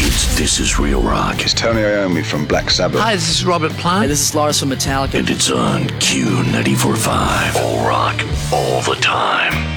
kids, this is Real Rock. It's Tony Iommi from Black Sabbath. Hi, this is Robert Plant. Hey, this is Lars from Metallica. And it's on Q94.5. All rock, all the time.